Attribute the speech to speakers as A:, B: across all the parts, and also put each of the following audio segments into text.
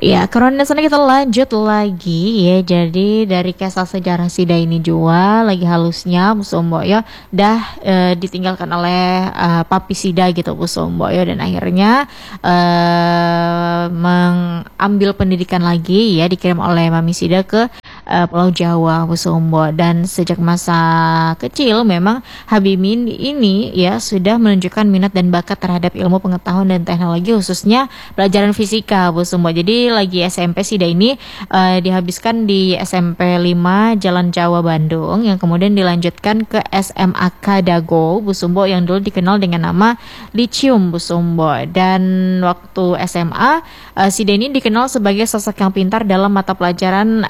A: Ya, karena sana kita lanjut lagi ya. Jadi dari kisah sejarah Sida ini juga lagi halusnya Bu Sombo ya dah ditinggalkan oleh Papi Sida gitu Bu Sombo ya, dan akhirnya mengambil pendidikan lagi ya, dikirim oleh Mami Sida ke Pulau Jawa Bu Sombo. Dan sejak masa kecil memang Habibie ini ya sudah menunjukkan minat dan bakat terhadap ilmu pengetahuan dan teknologi, khususnya pelajaran fisika Bu Sombo. Jadi lagi SMP Sida ini dihabiskan di SMP 5 Jalan Jawa Bandung, yang kemudian dilanjutkan ke SMAK Dago Bu Sombo yang dulu dikenal dengan nama Licium Bu Sombo. Dan waktu SMA Sida ini dikenal sebagai sosok yang pintar dalam mata pelajaran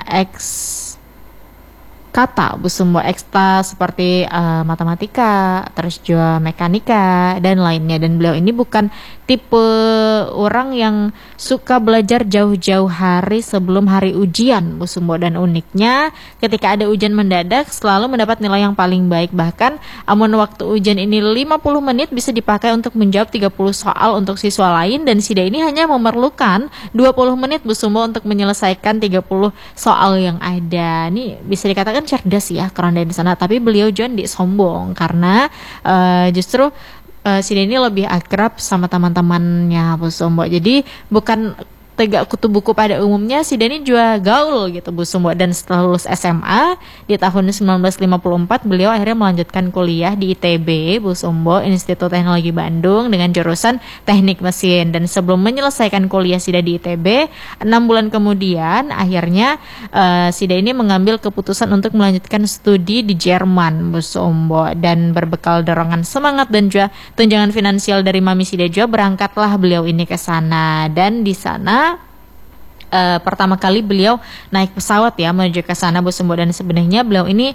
A: kata Bu Sumbo ekstra seperti matematika, terus juga mekanika dan lainnya. Dan beliau ini bukan tipe orang yang suka belajar jauh-jauh hari sebelum hari ujian Bu Sumbo, dan uniknya ketika ada ujian mendadak selalu mendapat nilai yang paling baik. Bahkan amun waktu ujian ini 50 menit bisa dipakai untuk menjawab 30 soal untuk siswa lain, dan Sida ini hanya memerlukan 20 menit Bu Sumbo untuk menyelesaikan 30 soal yang ada. Ini bisa dikatakan cerdas ya karena di sana, tapi beliau John sombong karena justru Sida ini lebih akrab sama teman-temannya Bu Sombo. Jadi bukan tegak kutu buku pada umumnya, Sida ini juga gaul gitu Bu Sombo. Dan setelah lulus SMA di tahun 1954 beliau akhirnya melanjutkan kuliah di ITB Bu Sombo, Institut Teknologi Bandung, dengan jurusan Teknik Mesin. Dan sebelum menyelesaikan kuliah Sida di ITB, 6 bulan kemudian akhirnya Sida ini mengambil keputusan untuk melanjutkan studi di Jerman Bu Sombo. Dan berbekal dorongan semangat dan juga tunjangan finansial dari Mami Sida juga, berangkatlah beliau ini ke sana. Dan di sana pertama kali beliau naik pesawat ya menuju ke sana Bu Sombo. Dan sebenarnya beliau ini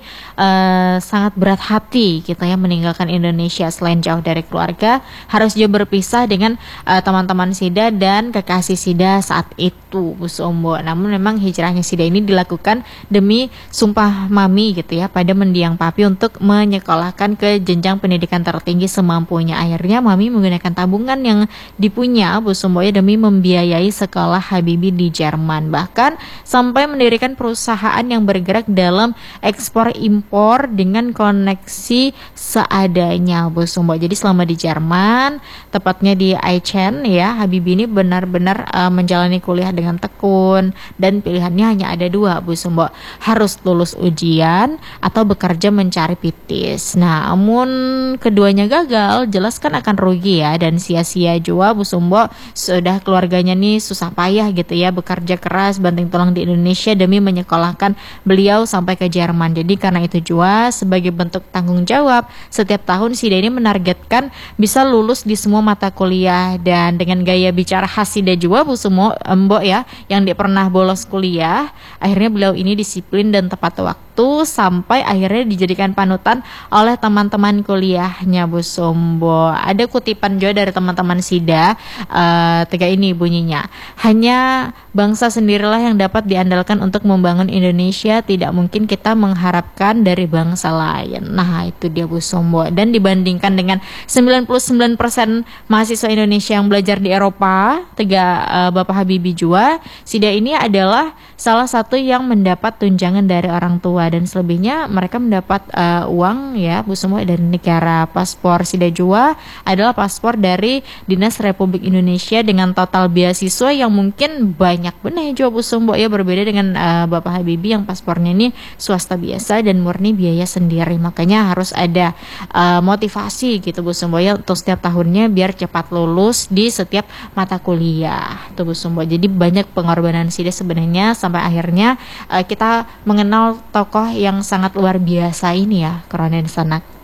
A: sangat berat hati kita ya meninggalkan Indonesia. Selain jauh dari keluarga, harus juga berpisah dengan teman-teman Sida dan kekasih Sida saat itu Bu Sombo. Namun memang hijrahnya Sida ini dilakukan demi sumpah Mami gitu ya pada mendiang Papi untuk menyekolahkan ke jenjang pendidikan tertinggi semampunya. Akhirnya Mami menggunakan tabungan yang dipunya Bu Sombo ya demi membiayai sekolah Habibie di Jerman, bahkan sampai mendirikan perusahaan yang bergerak dalam ekspor impor dengan koneksi seadanya Bu Sombo. Jadi selama di Jerman, tepatnya di Aachen ya, Habibie ini benar-benar menjalani kuliah dengan tekun, dan pilihannya hanya ada dua Bu Sombo, harus lulus ujian atau bekerja mencari pitis. Nah, namun keduanya gagal, jelas kan akan rugi ya, dan sia-sia juga Bu Sombo. Sudah keluarganya nih susah payah gitu ya, bekerja keras banting tulang di Indonesia demi menyekolahkan beliau sampai ke Jerman. Jadi karena itu juga sebagai bentuk tanggung jawab, setiap tahun Sida ini menargetkan bisa lulus di semua mata kuliah. Dan dengan gaya bicara khas Sida juga Bu Sombo Mbok ya, yang dia pernah bolos kuliah, akhirnya beliau ini disiplin dan tepat waktu, sampai akhirnya dijadikan panutan oleh teman-teman kuliahnya Bu Sombo. Ada kutipan juga dari teman-teman Sida, tiga ini bunyinya: hanya bangsa sendirilah yang dapat diandalkan untuk membangun Indonesia, tidak mungkin kita mengharapkan dari bangsa lain. Nah itu dia Bu Sombo. Dan dibandingkan dengan 99% mahasiswa Indonesia yang belajar di Eropa, Bapak Habibie juga, Sida ini adalah salah satu yang mendapat tunjangan dari orang tua, dan selebihnya mereka mendapat uang ya Bu Sombo dari negara. Paspor Sida juga adalah paspor dari Dinas Republik Indonesia dengan total beasiswa yang mungkin banyak benar juga Bu Sombo ya, berbeda dengan Bapak Habibie yang paspornya ini swasta biasa dan murni biaya sendiri. Makanya harus ada motivasi gitu Bu Sombo ya untuk setiap tahunnya biar cepat lulus di setiap mata kuliah tuh Bu Sombo. Jadi banyak pengorbanan Sida sebenarnya sampai akhirnya kita mengenal tokoh yang sangat luar biasa ini ya, Koronen Sanak.